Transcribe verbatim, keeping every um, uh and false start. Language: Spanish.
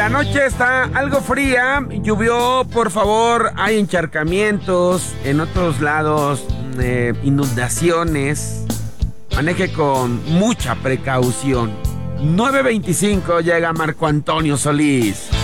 La noche está algo fría, llovió, por favor, hay encharcamientos, en otros lados eh, inundaciones. Maneje con mucha precaución. nueve veinticinco llega Marco Antonio Solís.